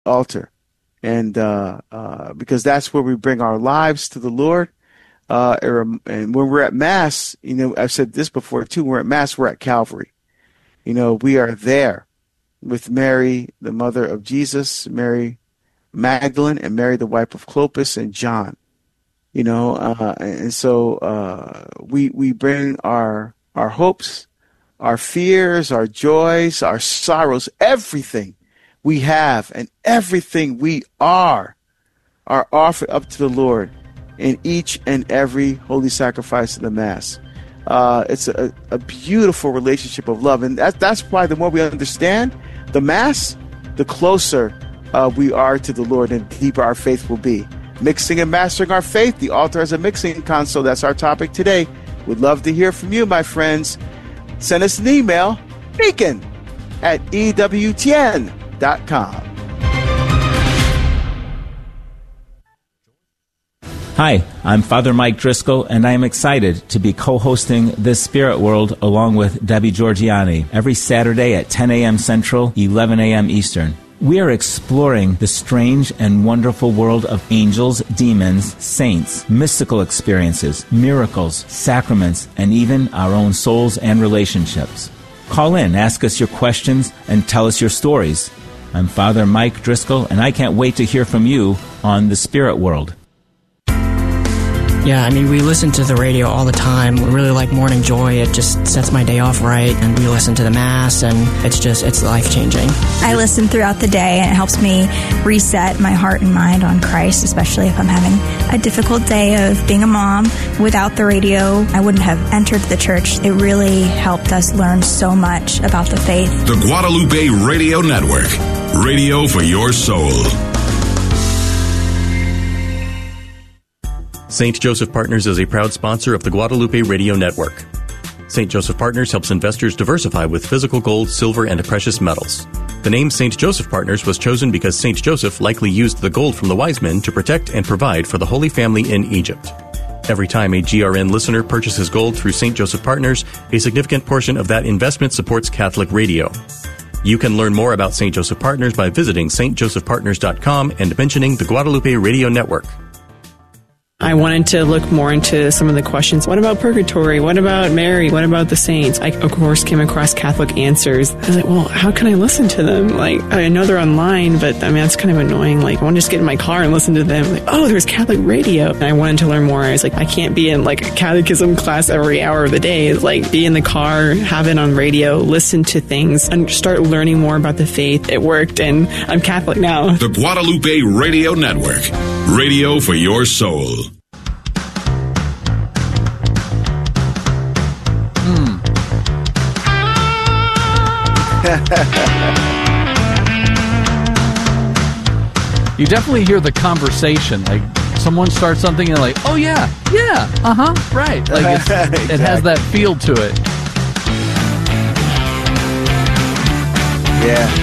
altar. And because that's where we bring our lives to the Lord. And when we're at Mass, I've said this before too, we're at Mass, we're at Calvary. We are there with Mary, the mother of Jesus, Mary Magdalene, and Mary, the wife of Clopas, and John. And so we bring our hopes, our fears, our joys, our sorrows, everything we have and everything we are offered up to the Lord in each and every holy sacrifice of the Mass. It's a beautiful relationship of love, and that's why the more we understand the Mass, the closer we are to the Lord, and the deeper our faith will be. Mixing and mastering our faith, the altar as a mixing console. That's our topic today. We'd love to hear from you, my friends. Send us an email, beacon@ewtn.com. Hi, I'm Father Mike Driscoll, and I am excited to be co-hosting This Spirit World along with Debbie Georgiani every Saturday at 10 a.m. Central, 11 a.m. Eastern. We are exploring the strange and wonderful world of angels, demons, saints, mystical experiences, miracles, sacraments, and even our own souls and relationships. Call in, ask us your questions, and tell us your stories. I'm Father Mike Driscoll, and I can't wait to hear from you on The Spirit World. Yeah, we listen to the radio all the time. We really like Morning Joy. It just sets my day off right. And we listen to the Mass, and it's life-changing. I listen throughout the day, and it helps me reset my heart and mind on Christ, especially if I'm having a difficult day of being a mom. Without the radio, I wouldn't have entered the church. It really helped us learn so much about the faith. The Guadalupe Radio Network. Radio for your soul. St. Joseph Partners is a proud sponsor of the Guadalupe Radio Network. St. Joseph Partners helps investors diversify with physical gold, silver, and precious metals. The name St. Joseph Partners was chosen because St. Joseph likely used the gold from the wise men to protect and provide for the Holy Family in Egypt. Every time a GRN listener purchases gold through St. Joseph Partners, a significant portion of that investment supports Catholic radio. You can learn more about St. Joseph Partners by visiting stjosephpartners.com and mentioning the Guadalupe Radio Network. I wanted to look more into some of the questions. What about purgatory? What about Mary? What about the saints? I, of course, came across Catholic Answers. I was like, well, how can I listen to them? I know they're online, but that's kind of annoying. I want to just get in my car and listen to them. Oh, there's Catholic radio. And I wanted to learn more. I was like, I can't be in a catechism class every hour of the day. It's be in the car, have it on radio, listen to things, and start learning more about the faith. It worked, and I'm Catholic now. The Guadalupe Radio Network. Radio for your soul. You definitely hear the conversation. Someone starts something and oh yeah, right. Exactly. It has that feel to it. Yeah.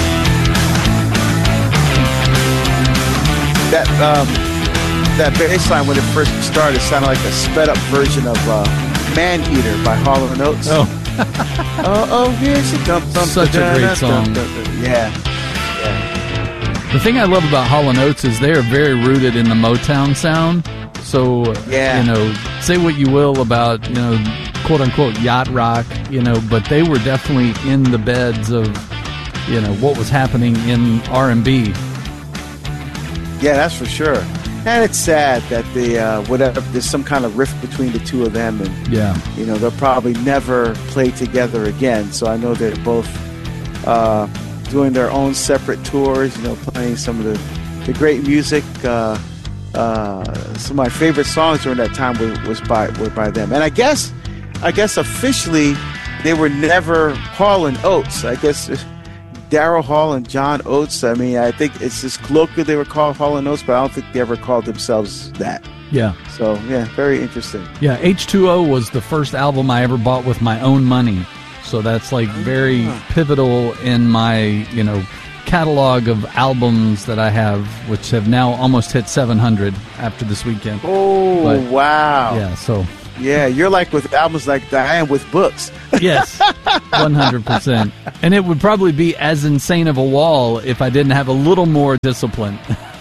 That bass line when it first started sounded like a sped up version of Man Eater by Hall & Oates. Oh, here's a dump. Such a great song. Yeah. The thing I love about Hall & Oates is they are very rooted in the Motown sound. So, say what you will about, quote unquote yacht rock, but they were definitely in the beds of, what was happening in R&B. Yeah, that's for sure. And it's sad that there's some kind of rift between the two of them, and they'll probably never play together again. So I know they're both doing their own separate tours, playing some of the great music. Some of my favorite songs during that time were by them. And I guess officially they were never Hall & Oates. I guess Daryl Hall and John Oates. I think it's just colloquial they were called Hall & Oates, but I don't think they ever called themselves that. Yeah. So, very interesting. Yeah, H2O was the first album I ever bought with my own money. So that's very pivotal in my, catalog of albums that I have, which have now almost hit 700 after this weekend. Oh, wow. Yeah, so Yeah, you're like with albums like I am with books. Yes, 100%. And it would probably be as insane of a wall if I didn't have a little more discipline.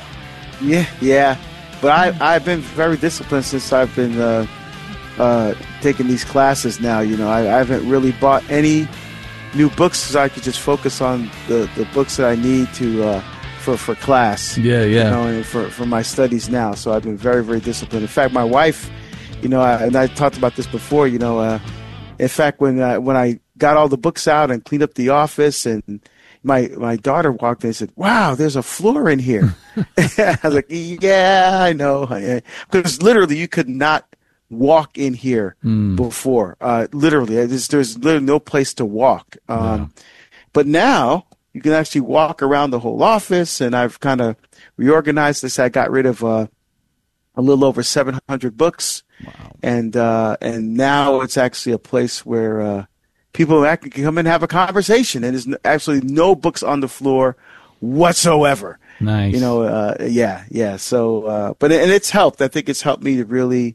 Yeah. But I've been very disciplined since I've been taking these classes now. You know, I haven't really bought any new books so I could just focus on the books that I need to for class. Yeah. You know, and for my studies now. So I've been very, very disciplined. In fact, my wife, you know, and I talked about this before, you know, in fact, when I got all the books out and cleaned up the office, and my daughter walked in and said, "Wow, there's a floor in here." I was like, "Yeah, I know." Because literally you could not walk in here before. Literally, there's literally no place to walk. But now you can actually walk around the whole office, and I've kind of reorganized this. I got rid of a little over 700 books. Wow. And now it's actually a place where people can come and have a conversation, and there's absolutely no books on the floor whatsoever. Nice. You know, yeah. So, but it's helped. I think it's helped me to really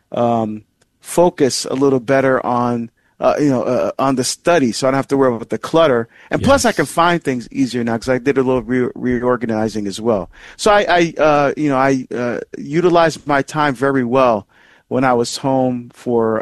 focus a little better on on the study, so I don't have to worry about the clutter. And plus, I can find things easier now because I did a little reorganizing as well. So I utilized my time very well when I was home for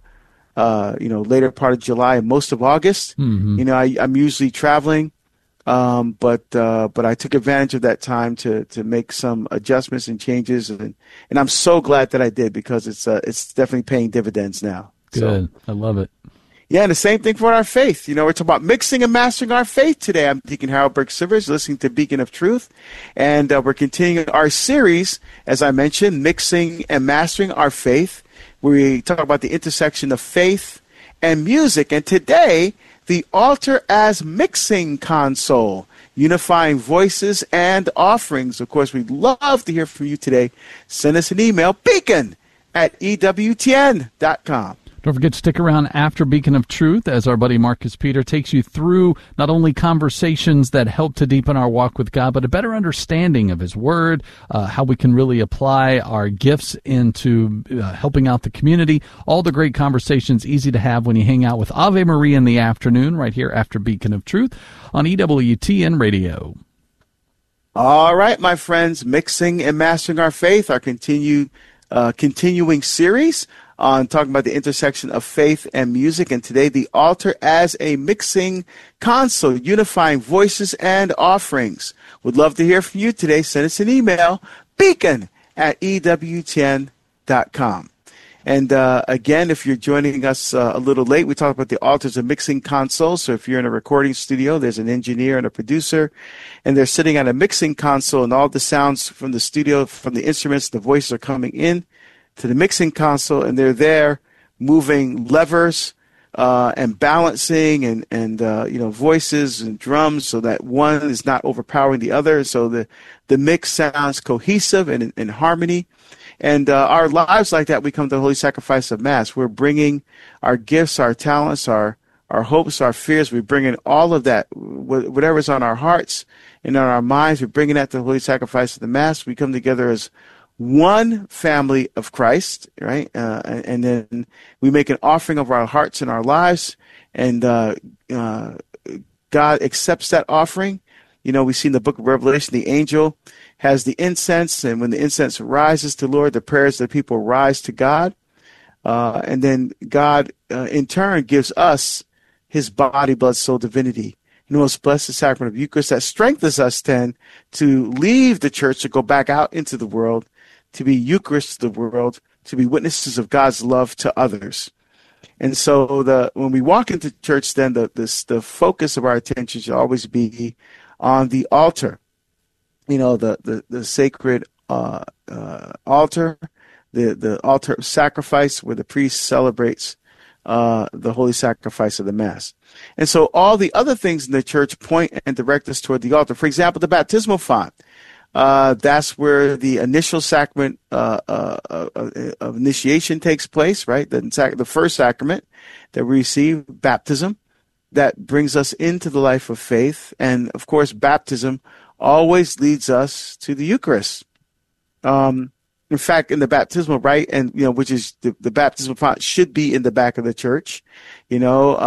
later part of July and most of August. Mm-hmm. You know, I'm usually traveling, but I took advantage of that time to make some adjustments and changes, and I'm so glad that I did, because it's definitely paying dividends now. Good. So, I love it. Yeah, and the same thing for our faith. You know, we're talking about mixing and mastering our faith today. I'm Deacon Harold Burke-Sivers, listening to Beacon of Truth, and we're continuing our series, as I mentioned, Mixing and Mastering Our Faith. We talk about the intersection of faith and music, and today, the altar as mixing console, unifying voices and offerings. Of course, we'd love to hear from you today. Send us an email, beacon@ewtn.com. Don't forget to stick around after Beacon of Truth as our buddy Marcus Peter takes you through not only conversations that help to deepen our walk with God, but a better understanding of His Word, how we can really apply our gifts into helping out the community. All the great conversations, easy to have when you hang out with Ave Maria in the afternoon, right here after Beacon of Truth on EWTN Radio. All right, my friends, Mixing and Mastering Our Faith, our continuing series on talking about the intersection of faith and music. And today, the altar as a mixing console, unifying voices and offerings. Would love to hear from you today. Send us an email, beacon@ewtn.com. And again, if you're joining us a little late, we talked about the altar as a mixing console. So if you're in a recording studio, there's an engineer and a producer, and they're sitting at a mixing console, and all the sounds from the studio, from the instruments, the voices are coming in to the mixing console, and they're there moving levers and balancing and voices and drums, so that one is not overpowering the other, so the mix sounds cohesive and in harmony. And our lives like that, we come to the holy sacrifice of Mass. We're bringing our gifts, our talents, our hopes, our fears. We're bringing all of that, whatever's on our hearts and on our minds. We're bringing that to the holy sacrifice of the Mass. We come together as one family of Christ, right? And then we make an offering of our hearts and our lives, and God accepts that offering. You know, we see in the book of Revelation, the angel has the incense, and when the incense rises to the Lord, the prayers of the people rise to God. And then God, in turn, gives us His body, blood, soul, divinity, in the most blessed sacrament of Eucharist that strengthens us then to leave the church, to go back out into the world, to be Eucharist to the world, to be witnesses of God's love to others. And so when we walk into church, then the focus of our attention should always be on the altar. You know, the sacred altar, the altar of sacrifice, where the priest celebrates the holy sacrifice of the Mass. And so all the other things in the church point and direct us toward the altar. For example, the baptismal font. That's where the initial sacrament of initiation takes place, right? The first sacrament that we receive, baptism, that brings us into the life of faith. And, of course, baptism always leads us to the Eucharist. In fact, in the baptismal rite, and which is the baptismal font should be in the back of the church. In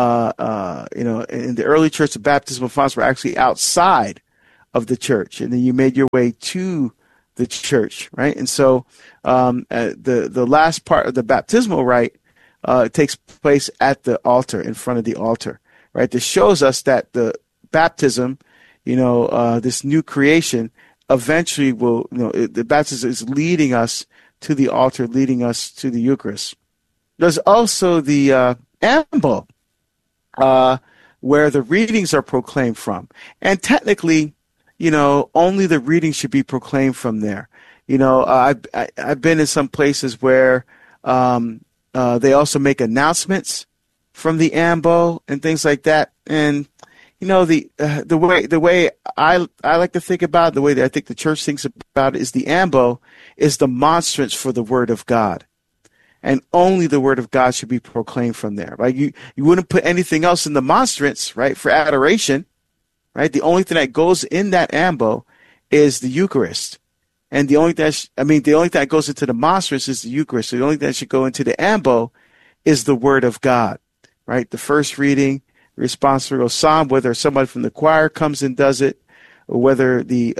the early church, the baptismal fonts were actually outside of the church, and then you made your way to the church, right? And so the last part of the baptismal rite takes place at the altar, in front of the altar, right? This shows us that the baptism, this new creation, eventually will, the baptism is leading us to the altar, leading us to the Eucharist. There's also the ambo, where the readings are proclaimed from. And technically, only the readings should be proclaimed from there. I've been in some places where they also make announcements from the ambo and things like that. And the way I like to think about it, the way that I think the church thinks about it, is the ambo is the monstrance for the Word of God, and only the Word of God should be proclaimed from there. Like you wouldn't put anything else in the monstrance, right? For adoration, right? The only thing that goes in that ambo is the Eucharist, and the only thing that goes into the monstrance is the Eucharist. So the only thing that should go into the ambo is the Word of God, right? The first reading, responsorial psalm, whether somebody from the choir comes and does it, or whether the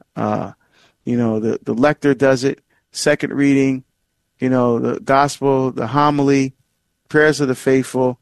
lector does it. Second reading, the gospel, the homily, prayers of the faithful.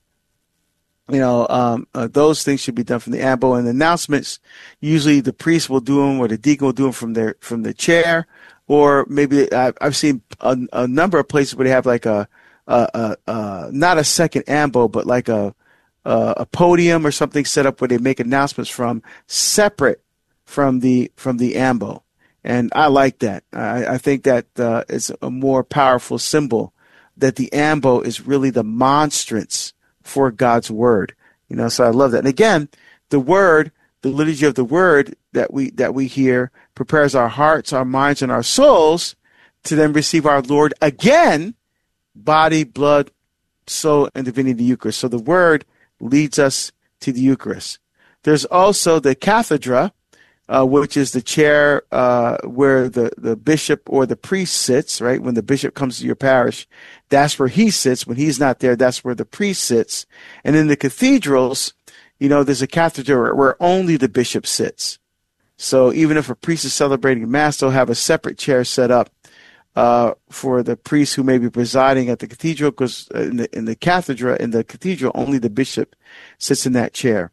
Those things should be done from the ambo. And the announcements, usually the priest will do them, or the deacon will do them from the chair, or maybe I've seen a number of places where they have like a not a second ambo, but like a podium or something set up where they make announcements from, separate from the ambo. And I like that. I think that it's a more powerful symbol that the ambo is really the monstrance for God's word. So I love that. And again, the word, the liturgy of the word that we hear prepares our hearts, our minds, and our souls to then receive our Lord again, body, blood, soul, and divinity, the Eucharist. So the word leads us to the Eucharist. There's also the cathedra, which is the chair where the bishop or the priest sits, right? When the bishop comes to your parish, that's where he sits. When he's not there, that's where the priest sits. And in the cathedrals, there's a cathedra where only the bishop sits. So even if a priest is celebrating Mass, they'll have a separate chair set up for the priest who may be presiding at the cathedral, because in the cathedral, only the bishop sits in that chair.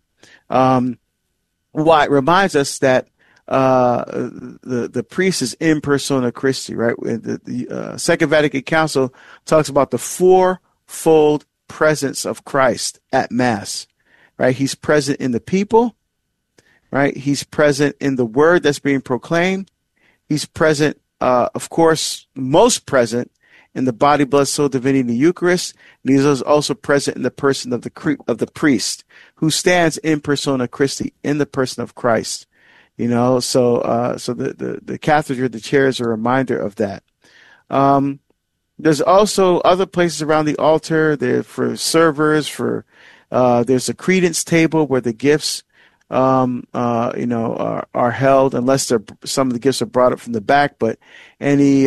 It reminds us that the priest is in persona Christi, right? The Second Vatican Council talks about the fourfold presence of Christ at Mass, right? He's present in the people, right? He's present in the word that's being proclaimed. He's present, of course, most present in the body, blood, soul, divinity, and the Eucharist. And he's also present in the person of the priest, who stands in persona Christi, in the person of Christ. So the cathedra, the chairs, are a reminder of that. There's also other places around the altar there for servers. There's a credence table where the gifts, are held, unless some of the gifts are brought up from the back. But any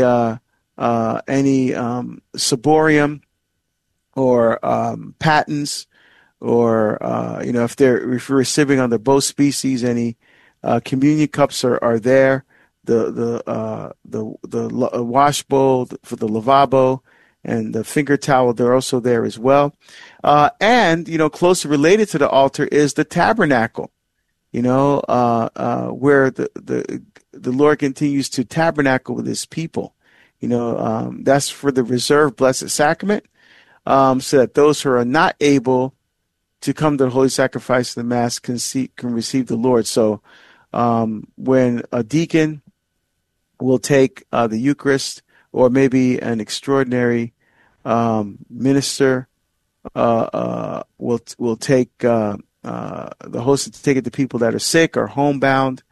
ciborium or patens, or if you're receiving under both species, any communion cups are there. The wash bowl for the lavabo and the finger towel, they're also there as well. And closely related to the altar is the tabernacle. Where the Lord continues to tabernacle with His people. That's for the reserved Blessed Sacrament, so that those who are not able to come to the Holy Sacrifice of the Mass can receive the Lord. So when a deacon will take the Eucharist, or maybe an extraordinary minister will take the host to take it to people that are sick or homebound,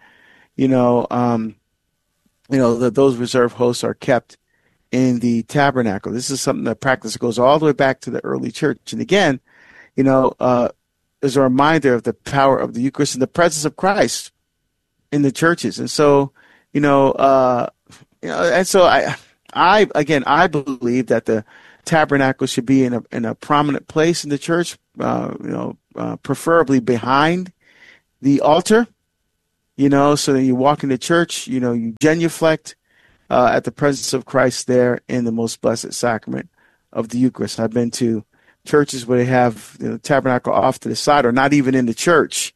those reserved hosts are kept in the tabernacle. This is something that practice goes all the way back to the early church. And again, is a reminder of the power of the Eucharist and the presence of Christ in the churches. And so, and so I believe that the tabernacle should be in a prominent place in the church, preferably behind the altar, so that you walk into church, you genuflect at the presence of Christ there in the most blessed sacrament of the Eucharist. I've been to churches where they have the tabernacle off to the side or not even in the church,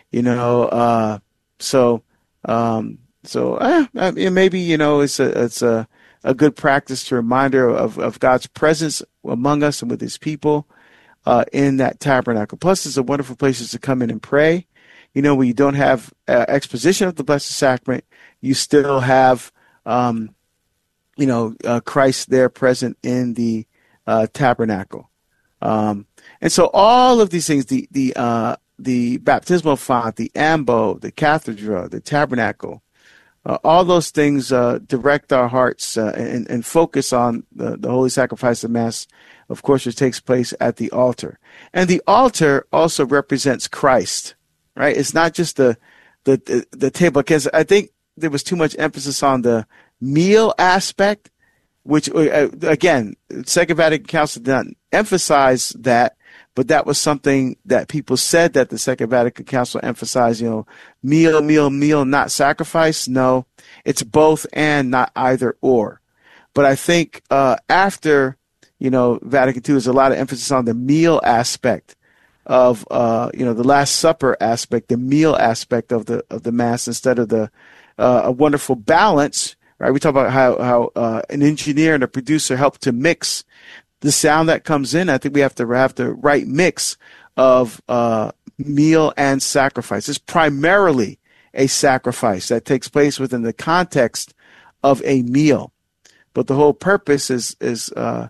maybe, it's a good practice to reminder of God's presence among us and with his people in that tabernacle. Plus, it's a wonderful place to come in and pray. When you don't have exposition of the Blessed Sacrament, you still have, Christ there present in the tabernacle. And so all of these things, the baptismal font, the ambo, the cathedra, the tabernacle, all those things direct our hearts and focus on the holy sacrifice of Mass, of course, which takes place at the altar. And the altar also represents Christ, right? It's not just the table, because I think there was too much emphasis on the meal aspect, which, again, Second Vatican Council did not emphasize that, but that was something that people said that the Second Vatican Council emphasized, meal, not sacrifice. No, it's both and, not either or. But I think after, Vatican II, there's a lot of emphasis on the meal aspect of, the Last Supper aspect, the meal aspect of the Mass, instead of a wonderful balance, right? We talk about how an engineer and a producer help to mix the sound that comes in. I think we have the right mix of meal and sacrifice. It's primarily a sacrifice that takes place within the context of a meal, but the whole purpose is the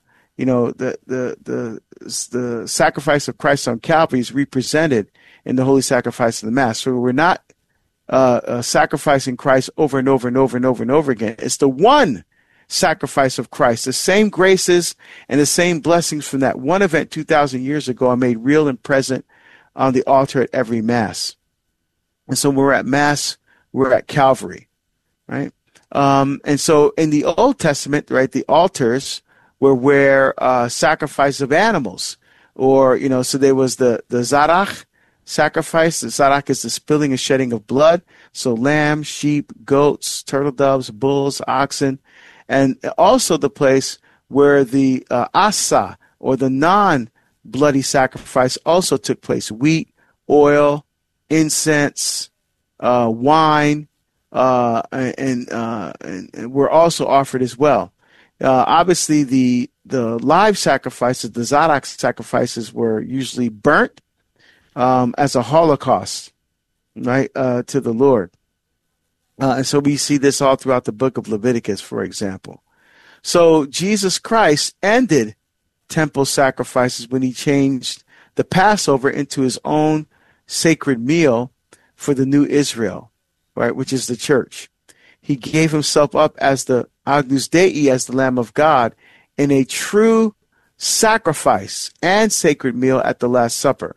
sacrifice of Christ on Calvary is represented in the holy sacrifice of the Mass. So we're not sacrificing Christ over and over and over and over and over again. It's the one sacrifice of Christ. The same graces and the same blessings from that one event 2,000 years ago are made real and present on the altar at every Mass. And so when we're at Mass, we're at Calvary, right? And so in the Old Testament, right, the altars were where sacrifice of animals, or, so there was the Zarach sacrifice. The Zarach is the spilling and shedding of blood. So lamb, sheep, goats, turtle doves, bulls, oxen. And also the place where the asa, or the non-bloody sacrifice, also took place. Wheat, oil, incense, wine, and were also offered as well. Obviously, the live sacrifices, the Zadok sacrifices, were usually burnt as a holocaust, right, to the Lord. And so we see this all throughout the book of Leviticus, for example. So Jesus Christ ended temple sacrifices when he changed the Passover into his own sacred meal for the new Israel, right, which is the church. He gave himself up as the Agnus Dei, as the Lamb of God, in a true sacrifice and sacred meal at the Last Supper.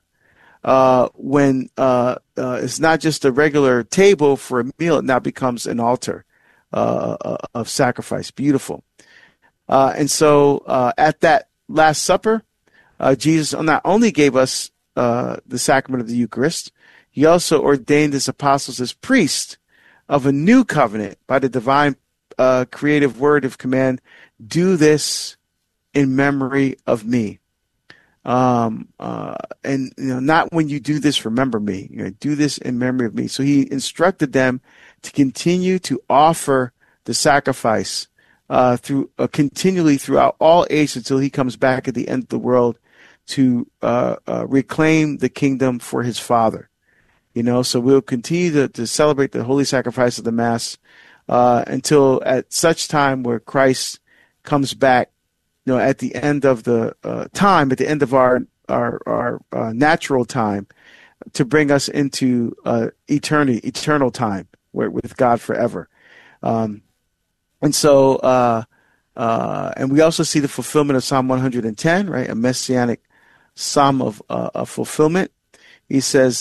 When it's not just a regular table for a meal, it now becomes an altar of sacrifice. Beautiful. And so at that Last Supper, Jesus not only gave us the sacrament of the Eucharist, he also ordained his apostles as priests of a new covenant by the divine creative word of command, do this in memory of me. And not when you do this, remember me. Do this in memory of me. So he instructed them to continue to offer the sacrifice continually throughout all ages until he comes back at the end of the world to reclaim the kingdom for his Father. So we'll continue to celebrate the holy sacrifice of the Mass until at such time where Christ comes back. At the end of the time, at the end of our natural time, to bring us into eternal time, with God forever. And we also see the fulfillment of Psalm 110, right? A messianic psalm of fulfillment. He says,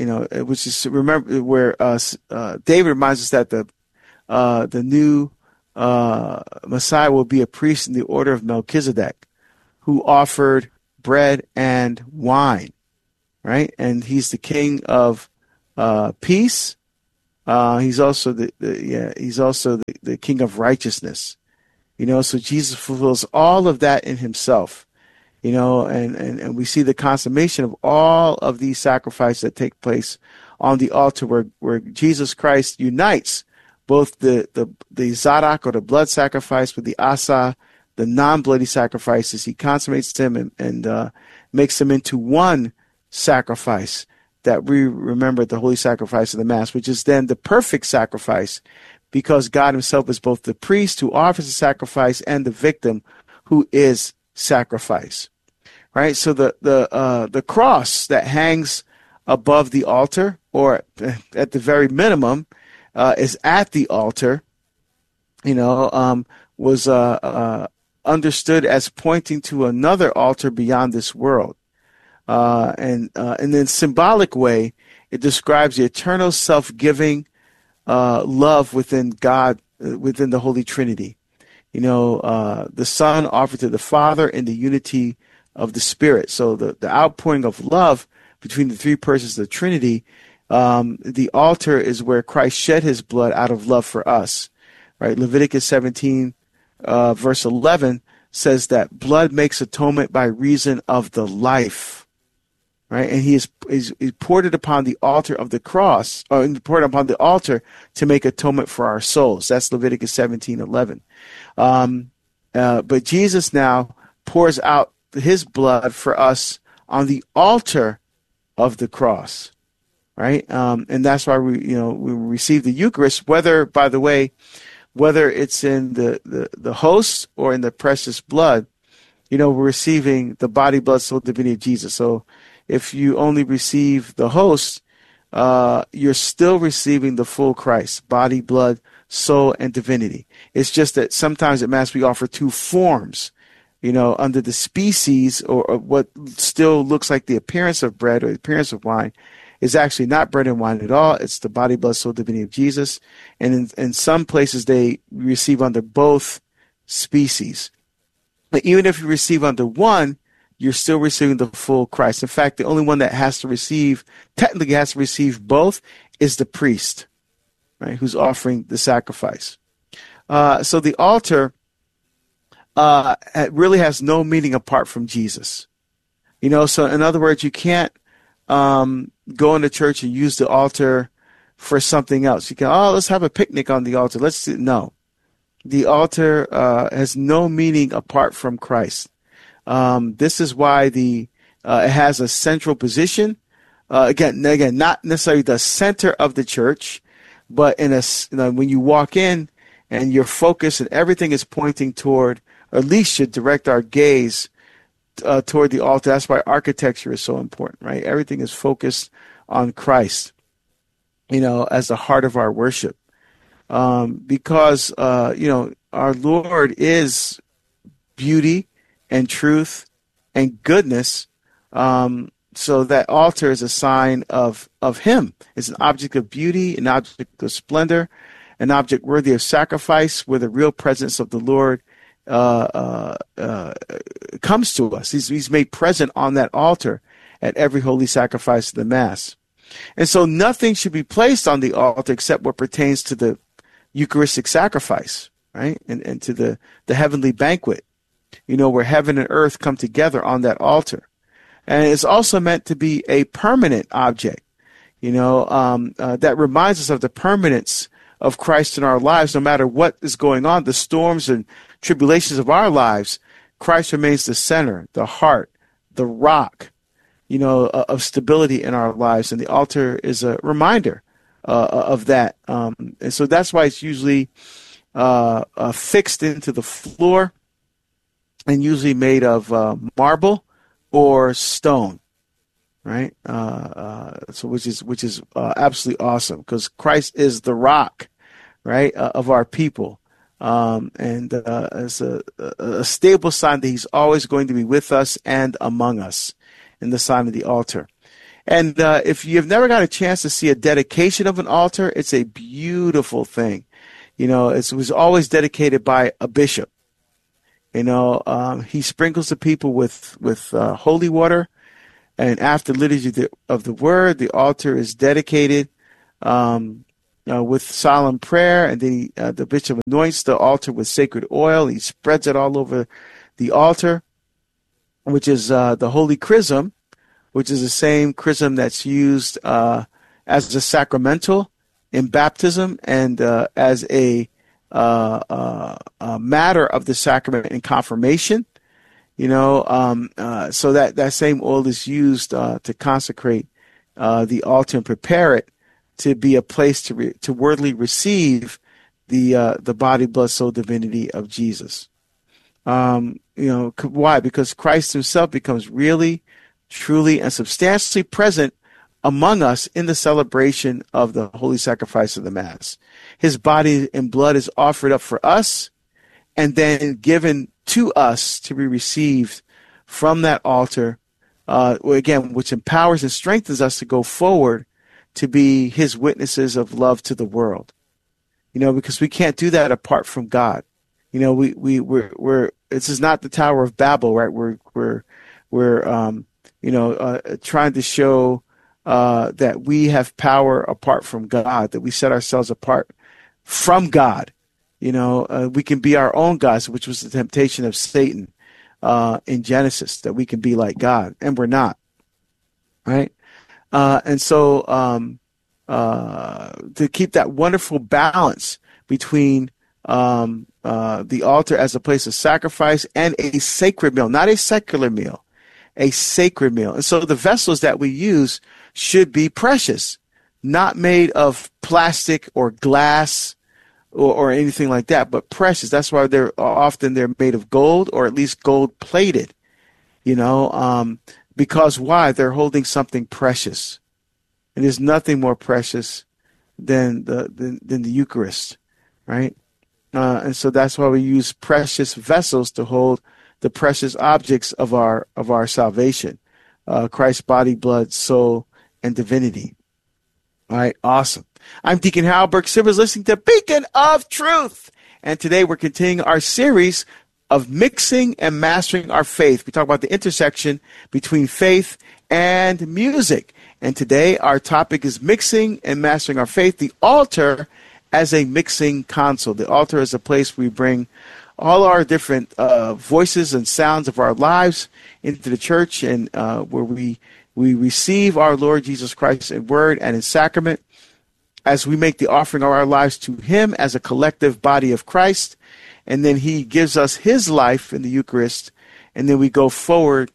which is, remember, where David reminds us that the new Messiah will be a priest in the order of Melchizedek, who offered bread and wine, right? And he's the king of peace. He's also the king of righteousness. So Jesus fulfills all of that in himself. And we see the consummation of all of these sacrifices that take place on the altar where Jesus Christ unites both the Zadok, or the blood sacrifice, with the Asa, the non-bloody sacrifices. He consummates them and makes them into one sacrifice that we remember, the holy sacrifice of the Mass, which is then the perfect sacrifice, because God himself is both the priest who offers the sacrifice and the victim who is sacrifice. Right? So the cross that hangs above the altar, or at the very minimum, is at the altar, was understood as pointing to another altar beyond this world. And in symbolic way, it describes the eternal self-giving love within God, within the Holy Trinity. The Son offered to the Father in the unity of the Spirit. So the outpouring of love between the three persons of the Trinity, the altar is where Christ shed his blood out of love for us. Right? Leviticus 17, verse 11 says that blood makes atonement by reason of the life. Right? And he poured it upon the altar of the cross, or poured it upon the altar to make atonement for our souls. That's Leviticus 17:11. But Jesus now pours out his blood for us on the altar of the cross. Right? And that's why we receive the Eucharist, whether it's in the host or in the precious blood, we're receiving the body, blood, soul, divinity of Jesus. So if you only receive the host, you're still receiving the full Christ, body, blood, soul, and divinity. It's just that sometimes at Mass we offer two forms, under the species, or what still looks like the appearance of bread or the appearance of wine is actually not bread and wine at all. It's the body, blood, soul, divinity of Jesus. And in some places they receive under both species. But even if you receive under one, you're still receiving the full Christ. In fact, the only one that technically has to receive both is the priest, right, who's offering the sacrifice. So the altar really has no meaning apart from Jesus. So in other words, you can't go into church and use the altar for something else. You can, let's have a picnic on the altar. No. The altar has no meaning apart from Christ. This is why it has a central position. Again, not necessarily the center of the church, but when you walk in and your focus and everything is pointing toward, or at least should direct our gaze toward the altar. That's why architecture is so important, right? Everything is focused on Christ, as the heart of our worship. Because our Lord is beauty and truth and goodness. So that altar is a sign of him. It's an object of beauty, an object of splendor, an object worthy of sacrifice, where the real presence of the Lord comes to us. He's made present on that altar at every holy sacrifice of the Mass. And so nothing should be placed on the altar except what pertains to the Eucharistic sacrifice, right? And to the heavenly banquet, where heaven and earth come together on that altar. And it's also meant to be a permanent object, that reminds us of the permanence of Christ in our lives. No matter what is going on, the storms and tribulations of our lives, Christ remains the center, the heart, the rock, of stability in our lives. And the altar is a reminder of that. And so that's why it's usually fixed into the floor and usually made of marble or stone, right? So which is absolutely awesome, because Christ is the rock, right, of our people. And it's a stable sign that he's always going to be with us and among us in the sign of the altar. And if you've never got a chance to see a dedication of an altar, it's a beautiful thing. it was always dedicated by a bishop. He sprinkles the people with holy water, and after liturgy of the word, the altar is dedicated with solemn prayer, and then the bishop anoints the altar with sacred oil. He spreads it all over the altar, which is the holy chrism, which is the same chrism that's used as a sacramental in baptism and as a matter of the sacrament in confirmation. So that same oil is used to consecrate the altar and prepare it to be a place to worthily receive the body, blood, soul, divinity of Jesus. Why? Because Christ himself becomes really, truly, and substantially present among us in the celebration of the holy sacrifice of the Mass. His body and blood is offered up for us and then given to us to be received from that altar, again, which empowers and strengthens us to go forward to be his witnesses of love to the world. Because we can't do that apart from God. We're this is not the Tower of Babel, right? We're trying to show that we have power apart from God, that we set ourselves apart from God. We can be our own gods, which was the temptation of Satan in Genesis, that we can be like God, and we're not, right? And so to keep that wonderful balance between the altar as a place of sacrifice and a sacred meal, not a secular meal, a sacred meal. And so the vessels that we use should be precious, not made of plastic or glass or anything like that, but precious. That's why they're made of gold, or at least gold plated, because why? They're holding something precious. And there's nothing more precious than the Eucharist, right? And so that's why we use precious vessels to hold the precious objects of our salvation, Christ's body, blood, soul, and divinity. All right, awesome. I'm Deacon Harold Burke Sivers, listening to Beacon of Truth. And today we're continuing our series of mixing and mastering our faith. We talk about the intersection between faith and music. And today our topic is mixing and mastering our faith, the altar as a mixing console. The altar is a place we bring all our different voices and sounds of our lives into the church, and where we receive our Lord Jesus Christ in word and in sacrament as we make the offering of our lives to him as a collective body of Christ. And then he gives us his life in the Eucharist, and then we go forward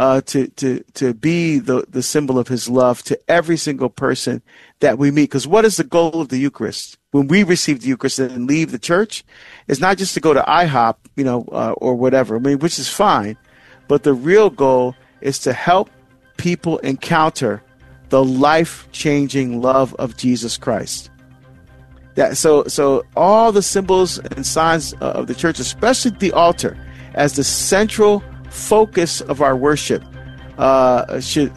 to be the symbol of his love to every single person that we meet. Because what is the goal of the Eucharist? When we receive the Eucharist and leave the church, it's not just to go to IHOP, or whatever, which is fine. But the real goal is to help people encounter the life-changing love of Jesus Christ. So all the symbols and signs of the church, especially the altar, as the central focus of our worship, should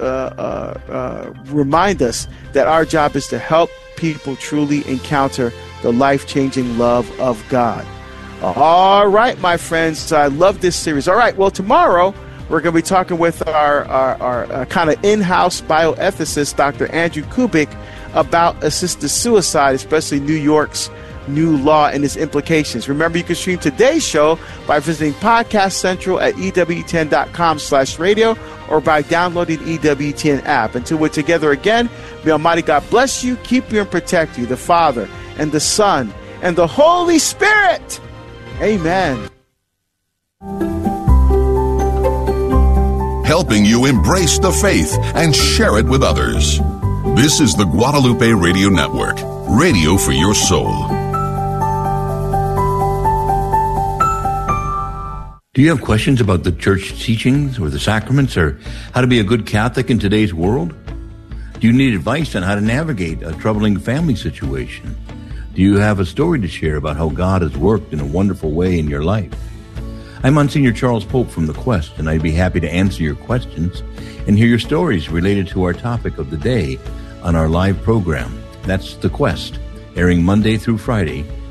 remind us that our job is to help people truly encounter the life-changing love of God. All right, my friends, I love this series. All right, well, tomorrow we're going to be talking with our kind of in-house bioethicist, Dr. Andrew Kubik, about assisted suicide, especially New York's new law and its implications. Remember, you can stream today's show by visiting Podcast Central at EWTN.com/radio or by downloading the EWTN app. Until we're together again, may Almighty God bless you, keep you, and protect you, the Father and the Son and the Holy Spirit. Amen. Helping you embrace the faith and share it with others. This is the Guadalupe Radio Network, radio for your soul. Do you have questions about the church teachings or the sacraments or how to be a good Catholic in today's world? Do you need advice on how to navigate a troubling family situation? Do you have a story to share about how God has worked in a wonderful way in your life? I'm Monsignor Charles Pope from The Quest, and I'd be happy to answer your questions and hear your stories related to our topic of the day on our live program. That's The Quest, airing Monday through Friday,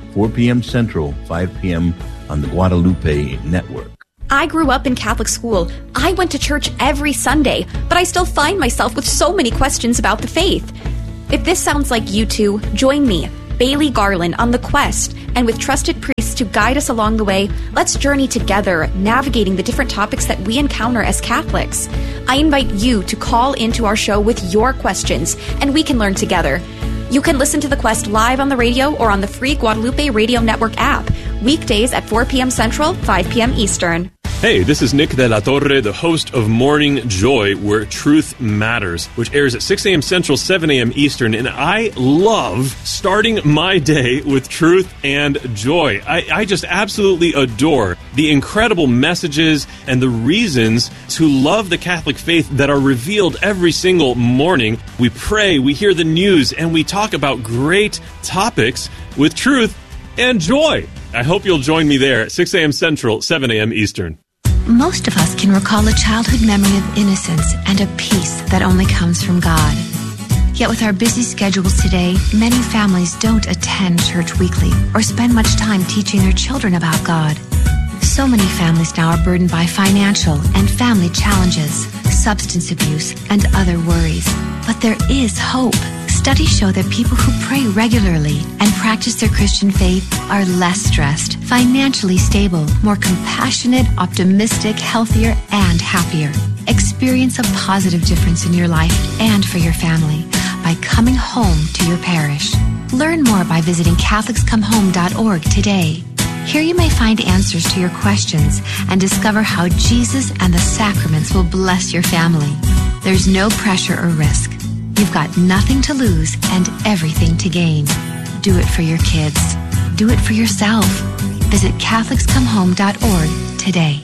4 p.m. Central, 5 p.m. on the Guadalupe Network. I grew up in Catholic school. I went to church every Sunday, but I still find myself with so many questions about the faith. If this sounds like you two, join me, Bailey Garland, on The Quest, and with trusted priests to guide us along the way, let's journey together, navigating the different topics that we encounter as Catholics. I invite you to call into our show with your questions, and we can learn together. You can listen to The Quest live on the radio or on the free Guadalupe Radio Network app, weekdays at 4 p.m. Central, 5 p.m. Eastern. Hey, this is Nick de la Torre, the host of Morning Joy, where truth matters, which airs at 6 a.m. Central, 7 a.m. Eastern, and I love starting my day with truth and joy. I just absolutely adore the incredible messages and the reasons to love the Catholic faith that are revealed every single morning. We pray, we hear the news, and we talk about great topics with truth and joy. I hope you'll join me there at 6 a.m. Central, 7 a.m. Eastern. Most of us can recall a childhood memory of innocence and a peace that only comes from God. Yet with our busy schedules today, many families don't attend church weekly or spend much time teaching their children about God. So many families now are burdened by financial and family challenges, substance abuse, and other worries. But there is hope. Studies show that people who pray regularly and practice their Christian faith are less stressed, financially stable, more compassionate, optimistic, healthier, and happier. Experience a positive difference in your life and for your family by coming home to your parish. Learn more by visiting CatholicsComeHome.org today. Here you may find answers to your questions and discover how Jesus and the sacraments will bless your family. There's no pressure or risk. You've got nothing to lose and everything to gain. Do it for your kids. Do it for yourself. Visit CatholicsComeHome.org today.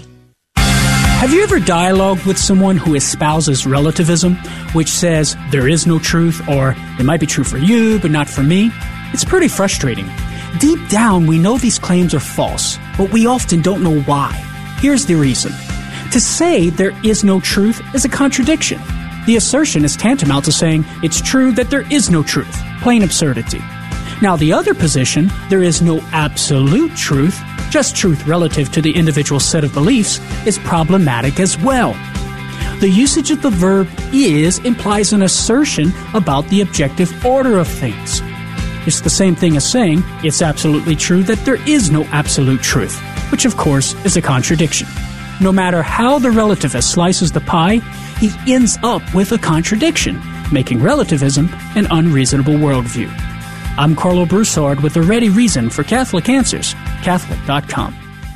Have you ever dialogued with someone who espouses relativism, which says there is no truth, or it might be true for you, but not for me? It's pretty frustrating. Deep down, we know these claims are false, but we often don't know why. Here's the reason. To say there is no truth is a contradiction. The assertion is tantamount to saying it's true that there is no truth. Plain absurdity. Now, the other position, there is no absolute truth, just truth relative to the individual set of beliefs, is problematic as well. The usage of the verb is implies an assertion about the objective order of things. It's the same thing as saying it's absolutely true that there is no absolute truth, which of course is a contradiction. No matter how the relativist slices the pie, he ends up with a contradiction, making relativism an unreasonable worldview. I'm Carlo Broussard with a ready reason for Catholic Answers, Catholic.com.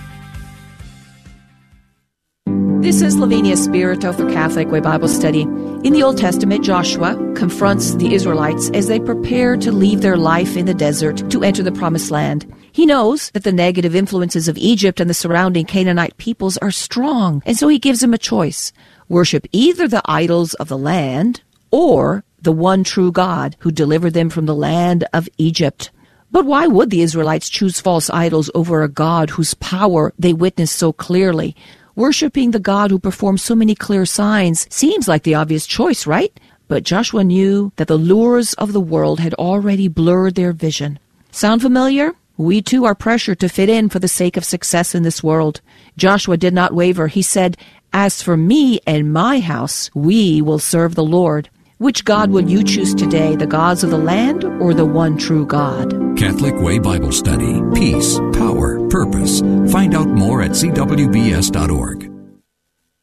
This is Lavinia Spirito for Catholic Way Bible Study. In the Old Testament, Joshua confronts the Israelites as they prepare to leave their life in the desert to enter the Promised Land. He knows that the negative influences of Egypt and the surrounding Canaanite peoples are strong, and so he gives them a choice. Worship either the idols of the land or the one true God who delivered them from the land of Egypt. But why would the Israelites choose false idols over a God whose power they witnessed so clearly? Worshipping the God who performs so many clear signs seems like the obvious choice, right? But Joshua knew that the lures of the world had already blurred their vision. Sound familiar? We too are pressured to fit in for the sake of success in this world. Joshua did not waver. He said, "As for me and my house, we will serve the Lord." Which God will you choose today, the gods of the land or the one true God? Catholic Way Bible Study. Peace, power, purpose. Find out more at cwbs.org.